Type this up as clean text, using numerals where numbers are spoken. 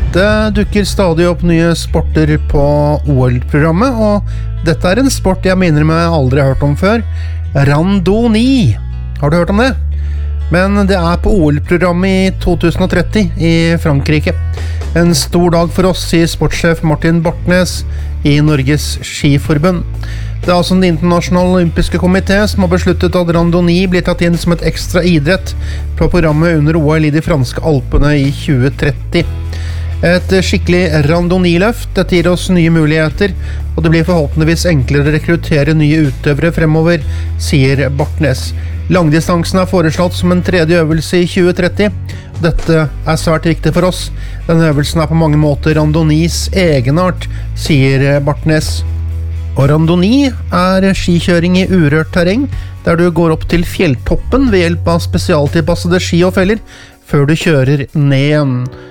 Det dukker stadig opp nye sporter på OL-programmet, og dette en sport jeg mener meg aldri har hørt om før. Randoni. Har du hørt om det? Men det på OL-programmet i 2030 i Frankrike. En stor dag for oss, sier sportssjef Martin Bartnes i Norges Skiforbund. Det altså den internasjonale olympiske komité som har besluttet at randoni blir tatt inn som et ekstra idrett på programmet under OL i de franske Alpene i 2030. Et skikkelig randoniløft, dette gir oss nye muligheter, og det blir forhåpentligvis enklere å rekruttere nye utøvere fremover, sier Bartnes. Langdistansen foreslått som en tredje øvelse i 2030. Dette svært viktig for oss. Denne øvelsen på mange måter randonis egenart, sier Bartnes. Og randoni skikjøring i urørt terreng, der du går opp til fjelltoppen ved hjelp av spesialtilpassede ski og feller, før du kjører ned igjen.